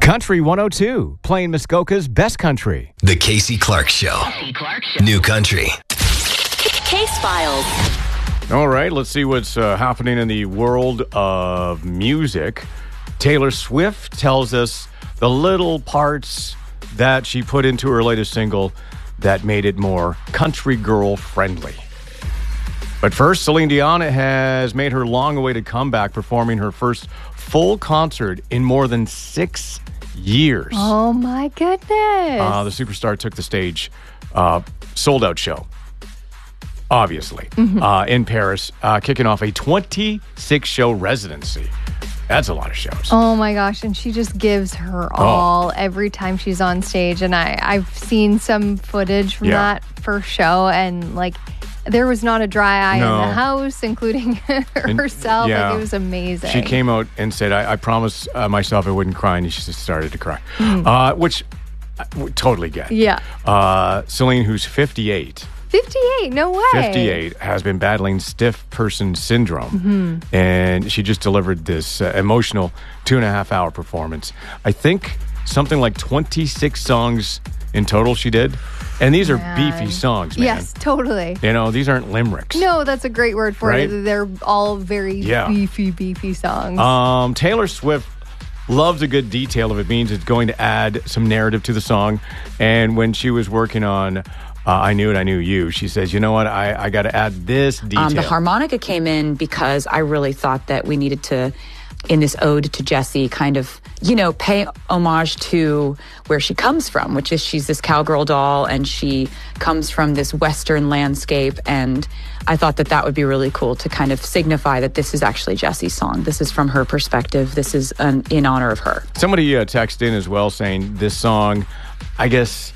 Country 102, playing Muskoka's best country. The Casey Clark Show. New country. Case Files. All right, let's see what's happening in the world of music. Taylor Swift tells us the little parts that she put into her latest single that made it more country girl friendly. But first, Celine Dion has made her long-awaited comeback, performing her first full concert in more than 6 years. Oh, my goodness. The superstar took the stage, sold-out show, obviously, in Paris, kicking off a 26-show residency. That's a lot of shows. Oh, my gosh. And she just gives her all every time she's on stage. And I've seen some footage from that first show, and, like, there was not a dry eye in the house, including herself. Like, it was amazing. She came out and said, I promised myself I wouldn't cry, and she just started to cry, which I would totally get. Yeah. Celine, who's 58. 58, no way. 58, has been battling stiff person syndrome, and she just delivered this emotional 2.5-hour performance. I think something like 26 songs in total she did. And these are beefy songs, man. Yes, totally. You know, these aren't limericks. No, that's a great word for it. They're all very beefy songs. Taylor Swift loves a good detail if it means it's going to add some narrative to the song. And when she was working on I Knew It, I Knew You, she says, you know what, I got to add this detail. The harmonica came in because I really thought that we needed to, in this ode to Jessie, kind of, you know, pay homage to where she comes from, which is she's this cowgirl doll and she comes from this Western landscape. And I thought that that would be really cool to kind of signify that this is actually Jessie's song. This is from her perspective. This is in honor of her. Somebody texted in as well saying this song, I guess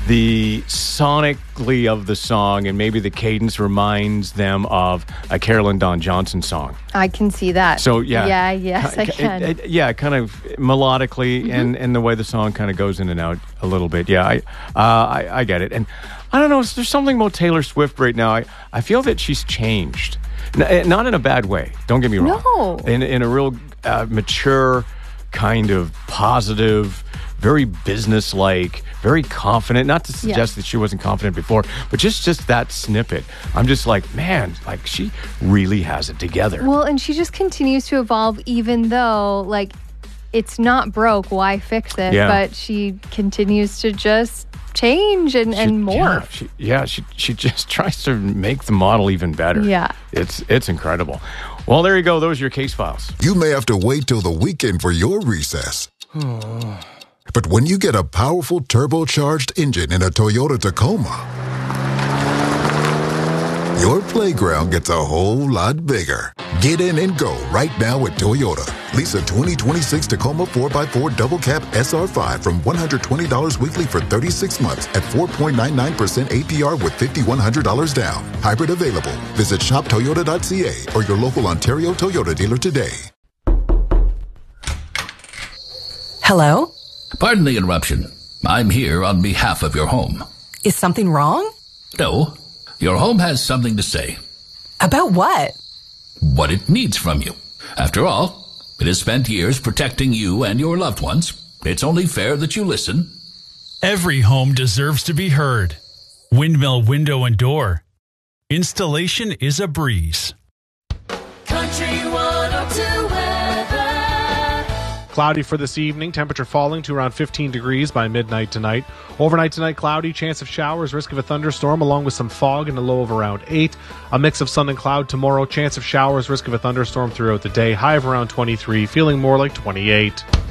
the sonically of the song and maybe the cadence reminds them of a Carolyn Dawn Johnson song. I can see that. So, yes, I can. Kind of melodically and the way the song kind of goes in and out a little bit. Yeah, I get it. And I don't know, there's something about Taylor Swift right now. I feel that she's changed. Not in a bad way, don't get me wrong. No. In a real mature, kind of positive, very business-like, very confident. Not to suggest that she wasn't confident before, but just that snippet. I'm just like, man, like she really has it together. Well, and she just continues to evolve, even though, like, it's not broke. Why fix it? Yeah. But she continues to just change and morph. She just tries to make the model even better. Yeah. It's incredible. Well, there you go. Those are your case files. You may have to wait till the weekend for your recess. But when you get a powerful turbocharged engine in a Toyota Tacoma, your playground gets a whole lot bigger. Get in and go right now at Toyota. Lease a 2026 Tacoma 4x4 Double Cab SR5 from $120 weekly for 36 months at 4.99% APR with $5,100 down. Hybrid available. Visit shoptoyota.ca or your local Ontario Toyota dealer today. Hello? Pardon the interruption. I'm here on behalf of your home. Is something wrong? No. Your home has something to say. About what? What it needs from you. After all, it has spent years protecting you and your loved ones. It's only fair that you listen. Every home deserves to be heard. Windmill Window and Door. Installation is a breeze. Country 102 weather. Cloudy for this evening, temperature falling to around 15 degrees by midnight tonight. Overnight tonight, cloudy, chance of showers, risk of a thunderstorm along with some fog and a low of around 8. A mix of sun and cloud tomorrow, chance of showers, risk of a thunderstorm throughout the day, high of around 23, feeling more like 28.